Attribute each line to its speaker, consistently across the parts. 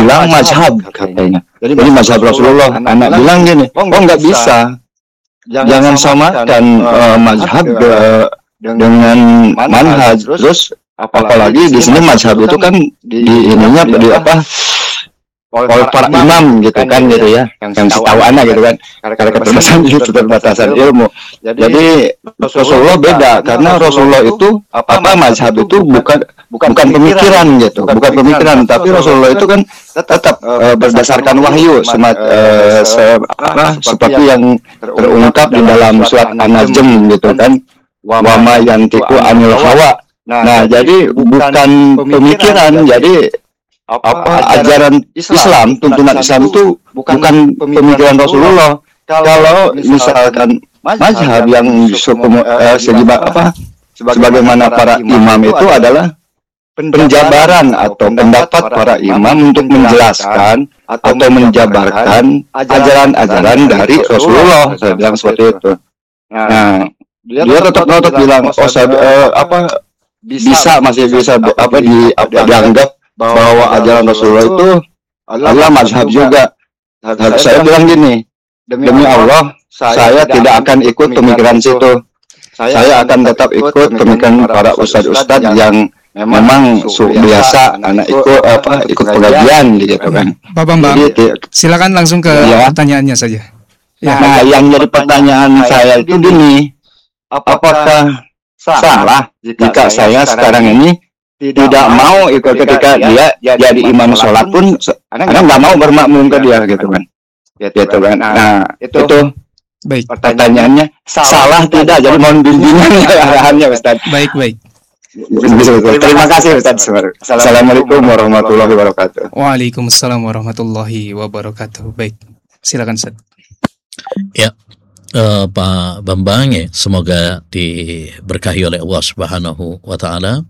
Speaker 1: bilang mazhab katanya. Jadi mazhab Rasulullah. Anak bilang gini, oh nggak bisa. Jangan samakan mazhab dengan manhaj. Terus apalagi di sini mazhab itu kan di ininya di apa? Oleh para imam gitu kan gitu ya, yang setahu anak gitu kan, karena keterbatasan ilmu. Jadi Rasulullah beda, karena Rasulullah itu mazhab itu bukan pemikiran gitu, bukan pemikiran, tapi Rasulullah itu kan tetap berdasarkan wahyu, seperti yang terungkap di dalam surat An-Najm gitu kan, wa ma yantiqu anil hawa. Nah, jadi bukan pemikiran, jadi ajaran Islam, tuntunan Islam itu bukan pemikiran Rasulullah. Kalau misalkan mazhab yang sebagaimana para imam itu adalah penjabaran atau pendapat para imam untuk menjelaskan atau menjabarkan ajaran-ajaran dari Rasulullah. Saya bilang seperti itu. Nah, dia tetap bilang, masih bisa dianggap bahwa ajaran Rasulullah itu adalah mazhab juga. Saya bilang gini, demi Allah, saya tidak akan ikut pemikiran situ. Saya akan tetap ikut pemikiran para ustadz-ustadz yang memang biasa anak ikut pengajian gitu kan.
Speaker 2: Pak Bambang, silakan langsung ke pertanyaannya saja.
Speaker 1: Ya. Nah, yang jadi pertanyaan saya itu gini, apakah salah jika saya sekarang ini tidak mau ikut ketika dia jadi imam sholat pun, karena nggak mau bermakmum ke dia gitu kan. Gitu kan. Nah, itu
Speaker 2: baik.
Speaker 1: Pertanyaannya salah tidak? Jadi mohon bimbingan arahannya Ustaz.
Speaker 2: Baik.
Speaker 1: Terima kasih Ustaz. Assalamualaikum warahmatullahi wabarakatuh.
Speaker 2: Waalaikumsalam warahmatullahi wabarakatuh. Baik, silakan Ustaz.
Speaker 3: Ya, Pak Bambang ya, semoga diberkahi oleh Allah Subhanahu wa taala.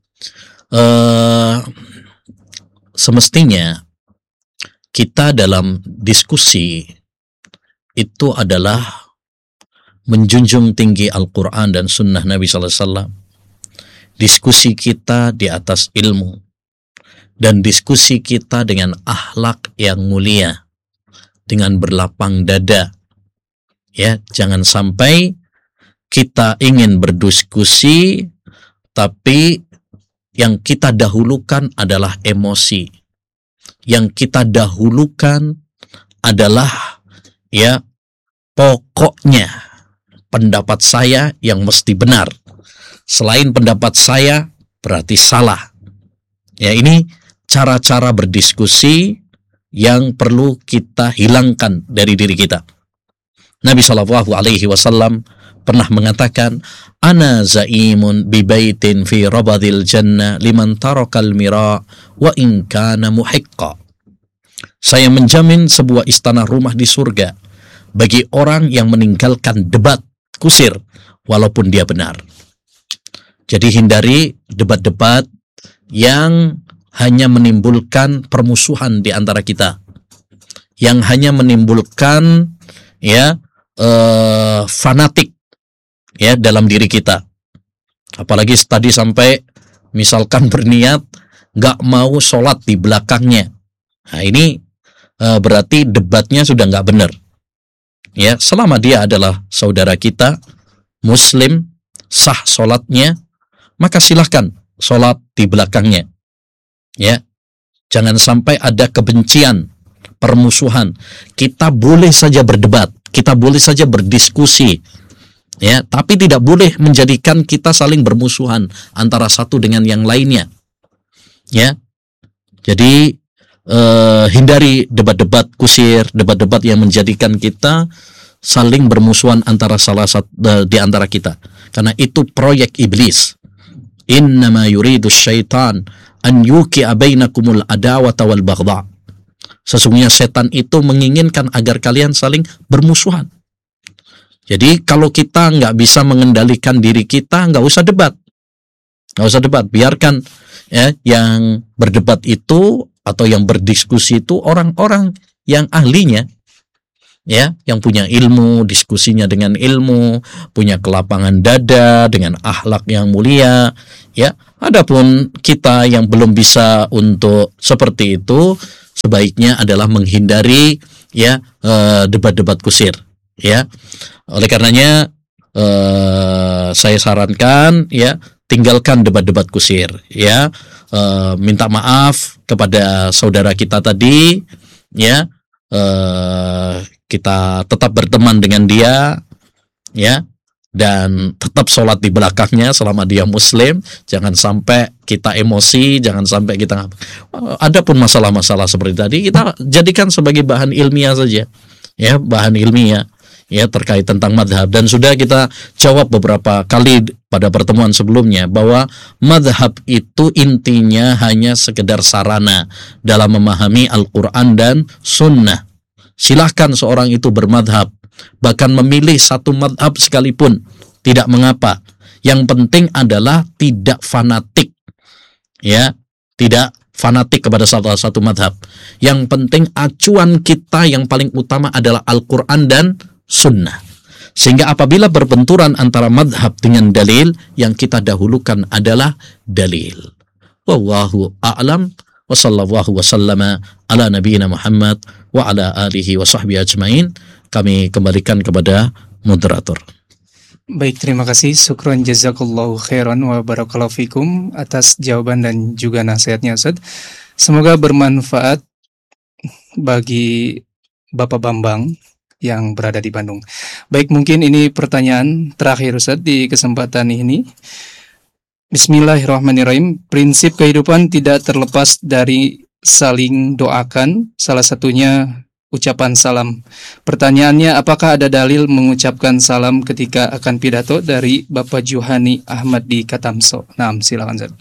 Speaker 3: Semestinya kita dalam diskusi itu adalah menjunjung tinggi Al-Quran dan Sunnah Nabi Sallallahu Alaihi Wasallam. Diskusi kita di atas ilmu dan diskusi kita dengan akhlak yang mulia, dengan berlapang dada. Ya, jangan sampai kita ingin berdiskusi tapi yang kita dahulukan adalah emosi. Yang kita dahulukan adalah pokoknya pendapat saya yang mesti benar. Selain pendapat saya berarti salah. Ya, ini cara-cara berdiskusi yang perlu kita hilangkan dari diri kita. Nabi Shallallahu Alaihi Wasallam pernah mengatakan, ana zaimun bi baitin fi rabadil jannah liman tarakal mira wa in kana muhiqqa. Saya menjamin sebuah istana rumah di surga bagi orang yang meninggalkan debat kusir walaupun dia benar. Jadi hindari debat-debat yang hanya menimbulkan permusuhan di antara kita, yang hanya menimbulkan fanatik dalam diri kita. Apalagi tadi sampai misalkan berniat nggak mau sholat di belakangnya. Nah, ini berarti debatnya sudah nggak benar. Ya, selama dia adalah saudara kita, Muslim, sah sholatnya, maka silahkan sholat di belakangnya. Ya, jangan sampai ada kebencian, permusuhan. Kita boleh saja berdebat, kita boleh saja berdiskusi, ya, tapi tidak boleh menjadikan kita saling bermusuhan antara satu dengan yang lainnya. Ya, jadi hindari debat-debat kusir, debat-debat yang menjadikan kita saling bermusuhan antara salah satu di antara kita, karena itu proyek iblis. Innama yuridu syaitan an yuqi'a bainakumul adawata wal baghdha. Sesungguhnya setan itu menginginkan agar kalian saling bermusuhan. Jadi kalau kita nggak bisa mengendalikan diri kita, nggak usah debat. Nggak usah debat, biarkan yang berdebat itu atau yang berdiskusi itu orang-orang yang ahlinya, yang punya ilmu, diskusinya dengan ilmu, punya kelapangan dada dengan akhlak yang mulia, Adapun kita yang belum bisa untuk seperti itu, sebaiknya adalah menghindari ya debat-debat kusir ya. Oleh karenanya saya sarankan ya tinggalkan debat-debat kusir ya. Minta maaf kepada saudara kita tadi ya. Kita tetap berteman dengan dia ya, dan tetap sholat di belakangnya selama dia muslim. Jangan sampai kita emosi, jangan sampai kita adapun masalah-masalah seperti tadi kita jadikan sebagai bahan ilmiah saja ya, bahan ilmiah ya terkait tentang madhab. Dan sudah kita jawab beberapa kali pada pertemuan sebelumnya bahwa madhab itu intinya hanya sekedar sarana dalam memahami Al-Quran dan Sunnah. Silahkan seorang itu bermadhab, bahkan memilih satu madhab sekalipun, tidak mengapa. Yang penting adalah tidak fanatik ya, tidak fanatik kepada salah satu madhab. Yang penting acuan kita yang paling utama adalah Al-Quran dan Sunnah. Sehingga apabila berbenturan antara madhab dengan dalil, yang kita dahulukan adalah dalil. Wallahu a'lam wa sallallahu wasallama ala nabiyina Muhammad wa ala alihi wa sahbihi ajmain. Kami kembalikan kepada moderator.
Speaker 2: Baik, terima kasih. Syukran jazakallahu khairan wa barakallahu fikum atas jawaban dan juga nasihatnya, Ustaz. Semoga bermanfaat bagi Bapak Bambang yang berada di Bandung. Baik, mungkin ini pertanyaan terakhir, Ustaz, di kesempatan ini. Bismillahirrahmanirrahim. Prinsip kehidupan tidak terlepas dari saling doakan, salah satunya ucapan salam. Pertanyaannya, apakah ada dalil mengucapkan salam ketika akan pidato dari Bapak Juhani Ahmad di Katamso? Nah, silakan, Ustaz.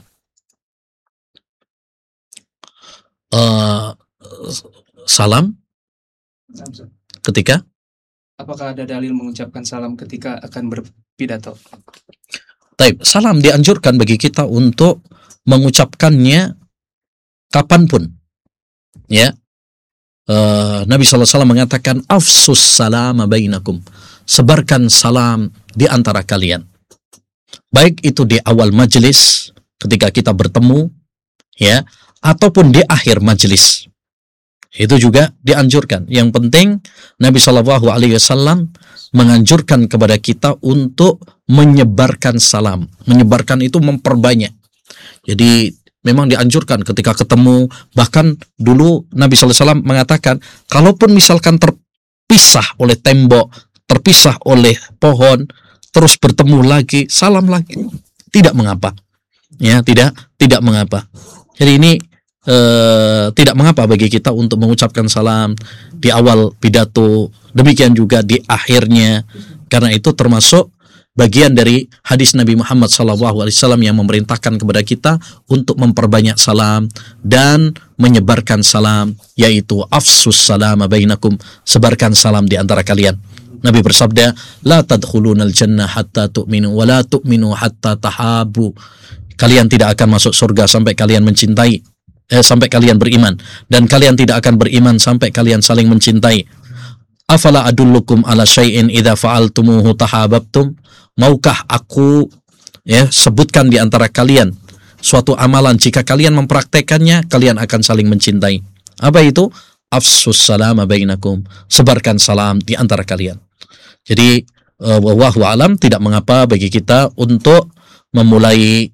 Speaker 3: Salam ketika?
Speaker 2: Apakah ada dalil mengucapkan salam ketika akan berpidato?
Speaker 3: Taib, salam dianjurkan bagi kita untuk mengucapkannya kapanpun. Ya, Nabi SAW mengatakan afsus salama bainakum, sebarkan salam di antara kalian. Baik itu di awal majelis ketika kita bertemu, ya, ataupun di akhir majelis. Itu juga dianjurkan. Yang penting Nabi SAW menganjurkan kepada kita untuk menyebarkan salam. Menyebarkan itu memperbanyak. Jadi memang dianjurkan ketika ketemu. Bahkan dulu Nabi SAW mengatakan, kalaupun misalkan terpisah oleh tembok, terpisah oleh pohon, terus bertemu lagi, salam lagi, tidak mengapa. Ya, tidak mengapa. Jadi ini tidak mengapa bagi kita untuk mengucapkan salam di awal pidato, demikian juga di akhirnya, karena itu termasuk bagian dari hadis Nabi Muhammad SAW yang memerintahkan kepada kita untuk memperbanyak salam dan menyebarkan salam, yaitu afsus salama bainakum, sebarkan salam di antara kalian. Nabi bersabda, la tadkhulunal jannah hatta tu'minu wa la tu'minu hatta tahabu. Kalian tidak akan masuk surga sampai kalian mencintai, sampai kalian beriman, dan kalian tidak akan beriman sampai kalian saling mencintai. Afala adullukum ala syai'in idza fa'altumuhu tahabbtum? Maukah aku sebutkan di antara kalian suatu amalan, jika kalian mempraktekannya kalian akan saling mencintai. Apa itu? Afsus salama bainakum, sebarkan salam di antara kalian. Jadi wallahu alam, tidak mengapa bagi kita untuk memulai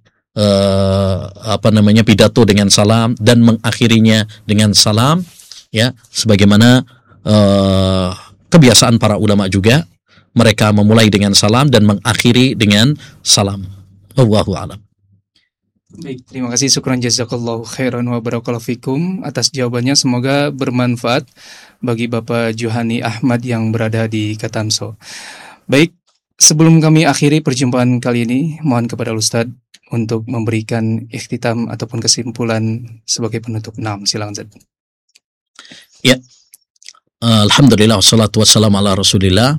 Speaker 3: pidato dengan salam dan mengakhirinya dengan salam, ya, sebagaimana kebiasaan para ulama juga, mereka memulai dengan salam dan mengakhiri dengan salam. Wallahu a'lam.
Speaker 2: Baik, terima kasih. Syukran jazakallahu khairan wa barakallahu fikum atas jawabannya. Semoga bermanfaat bagi Bapak Juhani Ahmad yang berada di Katamso. Baik, sebelum kami akhiri perjumpaan kali ini, mohon kepada Ustadz untuk memberikan ikhtitam ataupun kesimpulan sebagai penutup. Nah, silakan Ustaz.
Speaker 3: Ya, alhamdulillah wassalatu wassalamu ala rasulillah.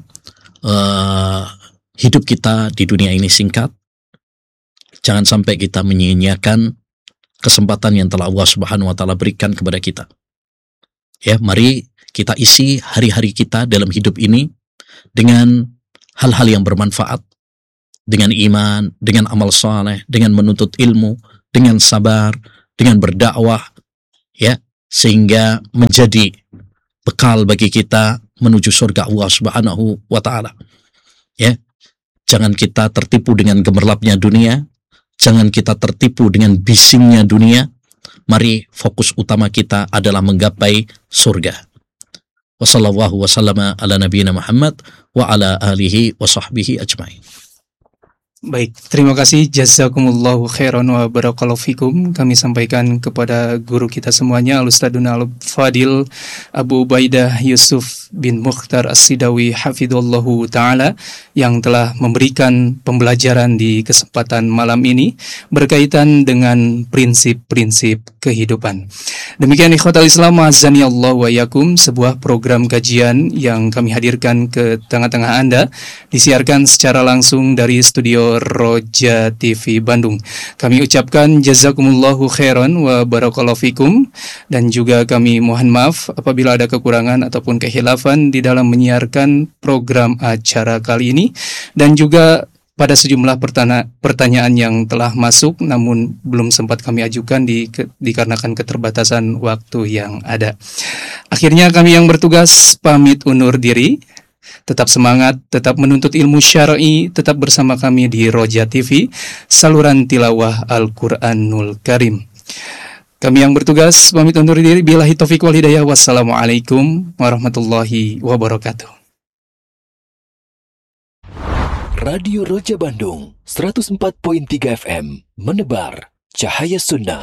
Speaker 3: Hidup kita di dunia ini singkat. Jangan sampai kita menyia-nyiakan kesempatan yang telah Allah Subhanahu wa taala berikan kepada kita. Ya, mari kita isi hari-hari kita dalam hidup ini dengan hal-hal yang bermanfaat, dengan iman, dengan amal saleh, dengan menuntut ilmu, dengan sabar, dengan berdakwah, ya, sehingga menjadi bekal bagi kita menuju surga Allah Subhanahu wa taala. Ya. Jangan kita tertipu dengan gemerlapnya dunia, jangan kita tertipu dengan bisingnya dunia. Mari fokus utama kita adalah menggapai surga. Wassallallahu wasallama ala nabiyina Muhammad wa ala alihi wa sahbihi ajmain.
Speaker 2: Baik, terima kasih, jazakumullahu khairan wa barakallahu fikum. Kami sampaikan kepada guru kita semuanya, Al-Ustadzuna Al-Fadil Abu Ubaidah Yusuf bin Mukhtar As-Sidawi hafidhullahu ta'ala, yang telah memberikan pembelajaran di kesempatan malam ini berkaitan dengan prinsip-prinsip kehidupan. Demikian ikhwatal Islam, azani Allah wa yakum, sebuah program kajian yang kami hadirkan ke tengah-tengah Anda, disiarkan secara langsung dari studio Roja TV Bandung. Kami ucapkan jazakumullahu khairan wa barakallahu fikum, dan juga kami mohon maaf apabila ada kekurangan ataupun kehilafan di dalam menyiarkan program acara kali ini, dan juga pada sejumlah pertanyaan yang telah masuk namun belum sempat kami ajukan dikarenakan keterbatasan waktu yang ada. Akhirnya kami yang bertugas pamit undur diri. Tetap semangat, tetap menuntut ilmu syar'i, tetap bersama kami di Roja TV, saluran tilawah Al-Quranul Karim. Kami yang bertugas pamit undur diri. Billahi taufiq wal hidayah. Wassalamualaikum warahmatullahi wabarakatuh.
Speaker 4: Radio Roja Bandung 104.3 FM, menebar cahaya sunnah.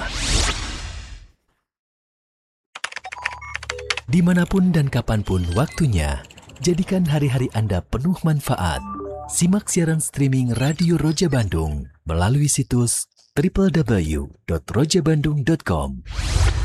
Speaker 4: Dimanapun dan kapanpun waktunya, jadikan hari-hari Anda penuh manfaat. Simak siaran streaming Radio Roja Bandung melalui situs www.rojabandung.com.